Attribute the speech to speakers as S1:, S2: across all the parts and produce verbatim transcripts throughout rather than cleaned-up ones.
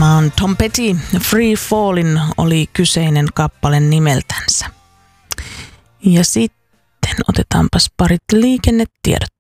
S1: Tämä on Tom Petty, Free Fallin oli kyseinen kappale nimeltänsä. Ja sitten otetaanpas parit liikennetiedotteet.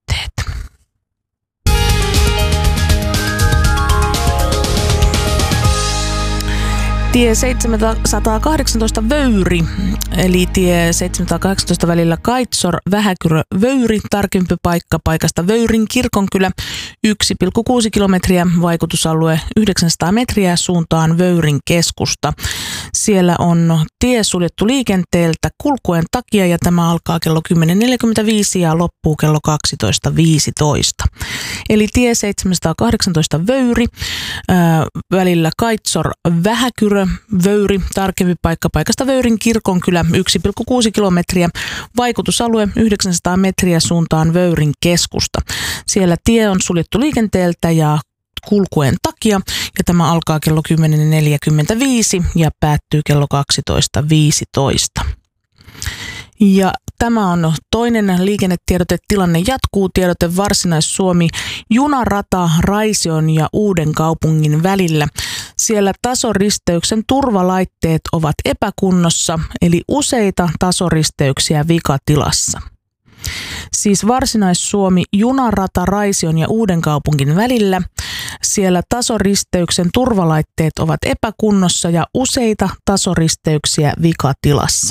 S1: Tie seitsemänsataakahdeksantoista Vöyri, eli tie seitsemänsataakahdeksantoista välillä Kaitsor-Vähäkyrö-Vöyri, tarkempi paikka paikasta Vöyrin kirkonkylä, yksi pilkku kuusi kilometriä, vaikutusalue yhdeksänsataa metriä suuntaan Vöyrin keskusta. Siellä on tie suljettu liikenteeltä kulkuen takia ja tämä alkaa kello kymmenen neljäkymmentäviisi ja loppuu kello kaksitoista viisitoista. Eli tie seitsemänsataakahdeksantoista Vöyri, ää, välillä Kaitsor-Vähäkyrö, Vöyri, tarkempi paikka paikasta Vöyrin kirkonkylä, yksi pilkku kuusi kilometriä, vaikutusalue yhdeksänsataa metriä suuntaan Vöyrin keskusta. Siellä tie on suljettu liikenteeltä ja kulkuen takia ja tämä alkaa kello kymmenen neljäkymmentäviisi ja päättyy kello kaksitoista viisitoista. Ja tämä on toinen liikennetiedote. Tilanne jatkuu. Tiedote Varsinais-Suomi junarata Raision ja Uudenkaupungin välillä. Siellä tasoristeyksen turvalaitteet ovat epäkunnossa, eli useita tasoristeyksiä vikatilassa. Siis Varsinais-Suomi junarata Raision ja Uudenkaupungin välillä. Siellä tasoristeyksen turvalaitteet ovat epäkunnossa ja useita tasoristeyksiä vikatilassa.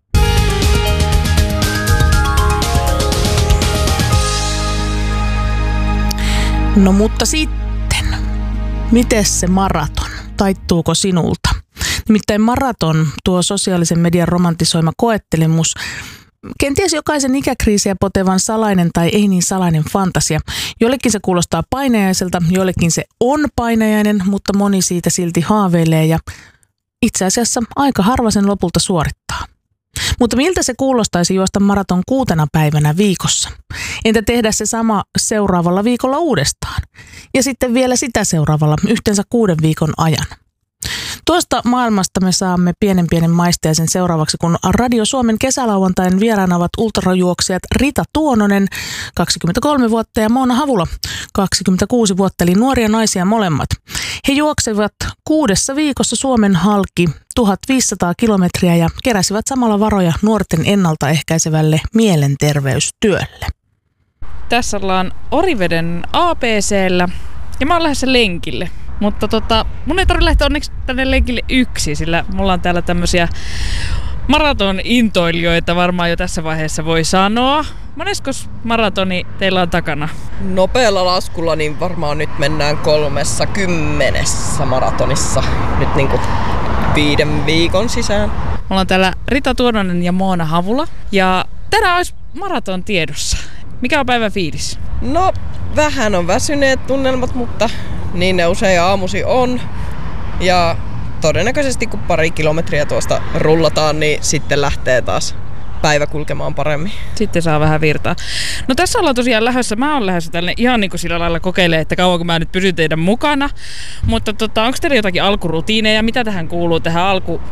S1: No mutta sitten, mites se maraton? Taittuuko sinulta? Nimittäin maraton, tuo sosiaalisen median romantisoima koettelemus, kenties jokaisen ikäkriisiä potevan salainen tai ei niin salainen fantasia. Jollekin se kuulostaa painajaiselta, jollekin se on painajainen, mutta moni siitä silti haaveilee ja itse asiassa aika harva sen lopulta suorittaa. Mutta miltä se kuulostaisi juosta maraton kuutena päivänä viikossa? Entä tehdä se sama seuraavalla viikolla uudestaan? Ja sitten vielä sitä seuraavalla yhteensä kuuden viikon ajan. Tuosta maailmasta me saamme pienen pienen maisteisen seuraavaksi, kun Radio Suomen kesälauantain vieraana ovat ultrajuoksijat Rita Tuononen, kaksikymmentäkolme vuotta, ja Moona Havula, kaksikymmentäkuusi vuotta, eli nuoria naisia molemmat. He juoksevat kuudessa viikossa Suomen halki tuhatviisisataa kilometriä ja keräsivät samalla varoja nuorten ennaltaehkäisevälle mielenterveystyölle.
S2: Tässä ollaan Oriveden A B C:llä ja mä oon lähdössä lenkille. Mutta tota, mun ei tarvitse lähteä onneksi tänne lenkille yksi, sillä mulla on täällä tämmösiä maraton-intoilijoita varmaan jo tässä vaiheessa voi sanoa. Moneskos maratoni teillä on takana?
S3: Nopealla laskulla niin varmaan nyt mennään kolmessa kymmenessä maratonissa nyt niinku viiden viikon sisään.
S2: Mulla on täällä Rita Tuononen ja Moona Havula ja tänään olisi maraton tiedossa. Mikä on päivän fiilis?
S3: No vähän on väsyneet tunnelmat, mutta niin ne usein aamusi on. Ja todennäköisesti kun pari kilometriä tuosta rullataan, niin sitten lähtee taas päivä kulkemaan paremmin.
S2: Sitten saa vähän virtaa. No tässä ollaan tosiaan lähdössä. Mä oon lähdössä tänne ihan niin kuin sillä lailla kokeilemaan, että kauanko mä nyt pysyn teidän mukana. Mutta tota, onko teillä jotakin alkurutiineja? Mitä tähän kuuluu tähän alku